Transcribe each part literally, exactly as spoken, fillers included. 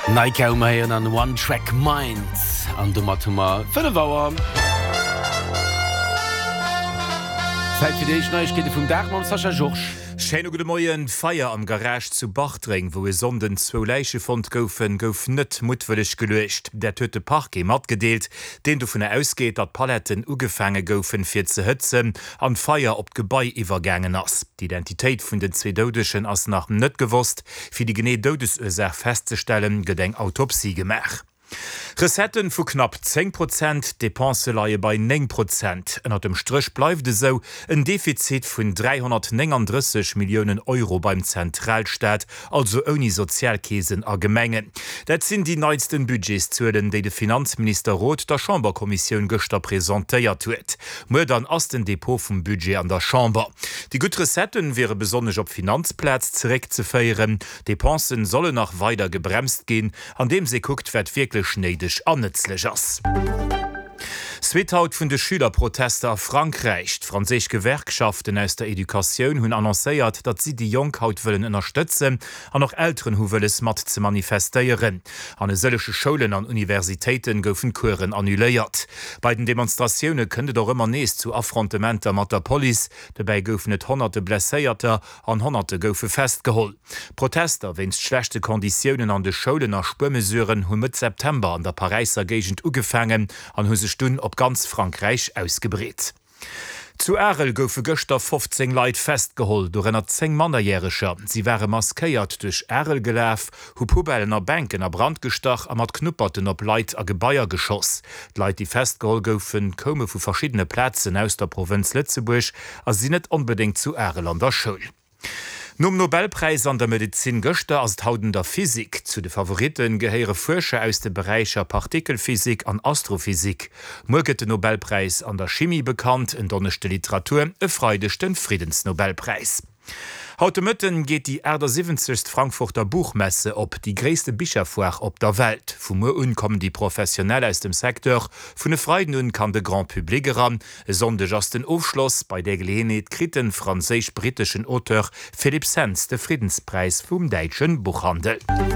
Neikau meieren an One Track Minds an du Matuma fëlle Waer. Zeit fir Dich Neuigkeete vum Dachmann Sascha Joch. Scheine gute Moien Feier am Garage zu Bachtring, wo e sonden zwo Leiche fand goufen gouf net mutwillig gelecht. Der töte Parke mat gedeelt, den du vun ausgeht, dat Paletten ugefange goufen fir ze hëtzen, an Feier op Gebäi iwwergängen ass. Die Identität vun den zwe Dodeschen ass nach net gewusst, fir die genee Dodesursache festzustellen, gedenk Autopsie gemach. Resetten vu knapp zehn Prozent, Depenseleie bei neun Prozent. En hat dem Strich bleifde so ein Defizit vun dreihundertneununddreißig Millionen Euro beim Zentralstaat, also oni Sozialkäsen a Gemengen. Dat sind die neuesten Budgetzuelen, déi de Finanzminister Roth der Chamberkommission gëster präsentéiert huet. Mo dann ass den Depot vum Budget an der Chamber. Die gut Resetten wäre besonders op Finanzplatz zurück zu feieren. Depensen sollen nach weiter gebremst gehen, an dem se guckt, wer wirklich schneidisch annetzlich ass. Zweetaut vun de Schülerproteste a Frankreich. Franzisch Gewerkschaften aus der Education hunn annoncéiert, dat sie die Junghaut willen unterstützen, an noch älteren hu es mat ze manifestieren. An sëllesche Schulen an Universitäten goufen Kuren annuléiert. Bei den Demonstrationune könnte doch immer nees zu Affrontementer mat der Police, dabei goufen net hunderte Blesséierter an hunderte goufe festgeholt. Protester wennst schlechte Konditionen an de Schulen nach Spurmesuren hun mit September an der Pariser Gegend ugefangen, an huse Stunden op ganz Frankreich ausgebret. Zu Erel goufe Göster fünfzehn Leiit festgeholt, dorennner zehn Mannerjährescher. Sie wäre maskeiert durch Erel gelaf, hu Pubellener Bänken a Brand gestach, am mat knupperten op Leiit a Gebaier geschoss. Leiit die festgeholt goufen komme vu verschiedene Plätzen aus der Provinz Lützeburg, as sie net unbedingt zu Erel an der Schul. Nom Nobelpreis an der Medizin Göster as hauden der Physik. Zu de Favoriten geheere Forscher aus dem Bereicher Partikelphysik an Astrophysik. Morget den Nobelpreis an der Chemie bekannt, in donnechte Literatur e freudechten Friedensnobelpreis. Heute Mütten geht die Äder siebzigste Frankfurter Buchmesse op die gräste Bischerfuach op der Welt. Fu Mo un kommen die Professionelle aus dem Sektor, vun de Freuden un kann de Grand Public ran, sonde just den Aufschluss bei der Gelegenheit kriten franzisch-britischen Autor Philipp Sands de Friedenspreis vum Deitschen Buchhandel.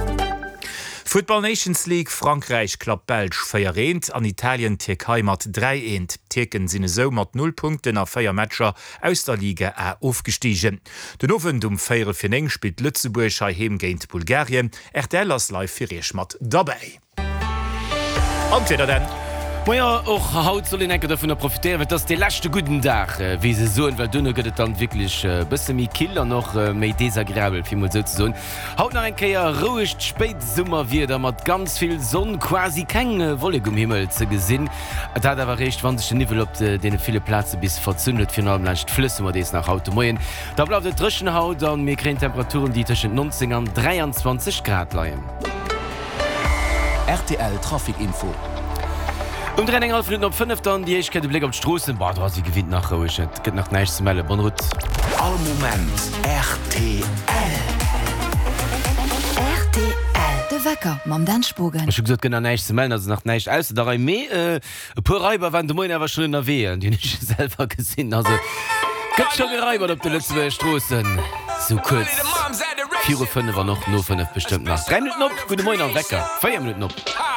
Football Nations League Frankreich klappt Belsch feierent, an Italien Türkei mat drei eins. Türken sinne so mat null Punkten a Feiermatscher aus der Liga A aufgestiegen. Den Ofen um Feiere fir eng spielt Lützeburg heim géint Bulgarien, Erdellers live fir Reschmat dabei. Entweder denn. Moier och haut soll enke davon er profitieren, dats de lachte guten Dach äh, wie se so well dunne gëtt dann wirklich äh, bisse mi Killer noch äh, méi desagréabel fi so so. Haut nach en Keier ruhigcht speit Summer wie der mat ganz viel Sonn quasi kenge Wolle um Himmel ze gesinn. Dat awer recht wannsche Nivel op de dee viele Plaze bis verzündet finalcht Flüsse dees nach Auto moien. Da bleibt de drschen Haut an mir kren Temperaturen die tschen neunzehn an dreiundzwanzig Grad leiien. R T L Trafikinfo. Um drei Minuten auf fünf dann die Eichkeit Blick auf Straßen, boah, da sie gewinnt nach Ruhig. Es geht nach nächstes Mal, bon route. All Moment R T L. R T L. De Wecker, mam Dansbogen. Ich hab gesagt, genau nächstes Mal, also nach nächstes Mal. Also da rein mehr, äh, ein paar Reiber waren die Moin aber schon in der Wehe, die nicht selber gesehen. Also, gibt schon gereibert auf die letzten Straßen. So kurz. vier Uhr fünf war noch, nur fünf bestimmt nach. drei Minuten noch, gute Moin am Wecker. vier Minuten noch.